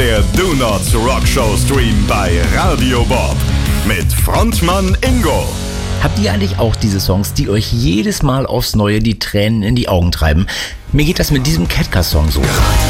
der Do Not Rock Show Stream bei Radio Bob mit Frontmann Ingo. Habt ihr eigentlich auch diese Songs, die euch jedes Mal aufs Neue die Tränen in die Augen treiben? Mir geht das mit diesem Catcar-Song so.